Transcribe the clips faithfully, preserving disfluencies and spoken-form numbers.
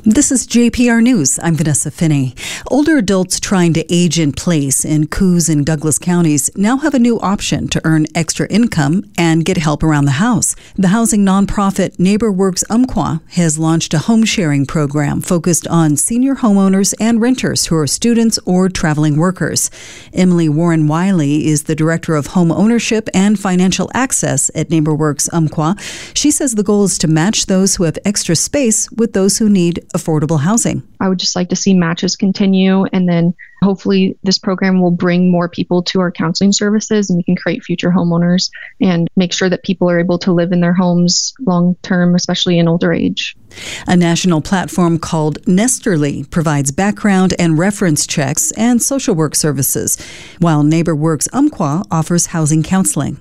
This is J P R News. I'm Vanessa Finney. Older adults trying to age in place in Coos and Douglas counties now have a new option to earn extra income and get help around the house. The housing nonprofit NeighborWorks Umpqua has launched a home sharing program focused on senior homeowners and renters who are students or traveling workers. Emily Warren Wiley is the director of home ownership and financial access at NeighborWorks Umpqua. She says the goal is to match those who have extra space with those who need affordable housing. I would just like to see matches continue, and then hopefully this program will bring more people to our counseling services, and we can create future homeowners and make sure that people are able to live in their homes long term, especially in older age. A national platform called Nesterly provides background and reference checks and social work services, while NeighborWorks Umpqua offers housing counseling.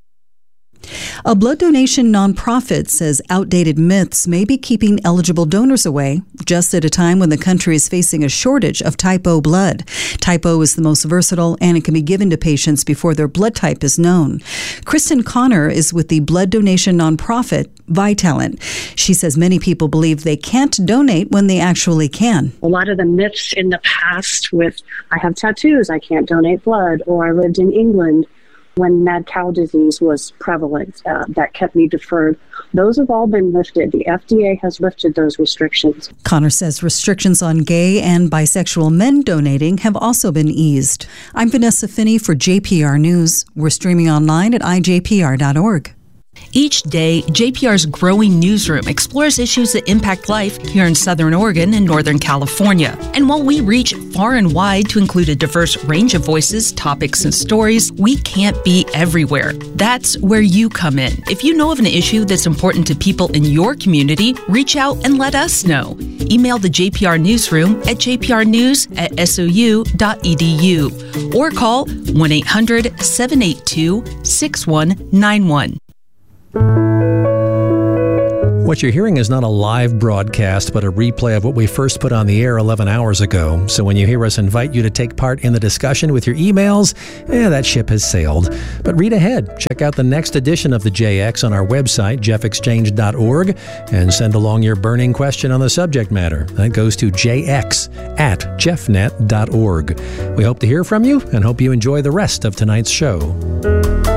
A blood donation nonprofit says outdated myths may be keeping eligible donors away just at a time when the country is facing a shortage of type O blood. Type O is the most versatile, and it can be given to patients before their blood type is known. Kristen Connor is with the blood donation nonprofit Vitalant. She says many people believe they can't donate when they actually can. A lot of the myths in the past with, I have tattoos, I can't donate blood, or I lived in England when mad cow disease was prevalent, uh, that kept me deferred. Those have all been lifted. The F D A has lifted those restrictions. Connor says restrictions on gay and bisexual men donating have also been eased. I'm Vanessa Finney for J P R News. We're streaming online at I J P R dot org. Each day, J P R's growing newsroom explores issues that impact life here in Southern Oregon and Northern California. And while we reach far and wide to include a diverse range of voices, topics, and stories, we can't be everywhere. That's where you come in. If you know of an issue that's important to people in your community, reach out and let us know. Email the J P R newsroom at j p r news at s o u dot e d u or call one eight hundred seven eight two six one nine one. What you're hearing is not a live broadcast, but a replay of what we first put on the air eleven hours ago. So when you hear us invite you to take part in the discussion with your emails, eh, that ship has sailed. But read ahead. Check out the next edition of the J X on our website, jeff exchange dot org, and send along your burning question on the subject matter. That goes to j x at jeff net dot org. We hope to hear from you and hope you enjoy the rest of tonight's show.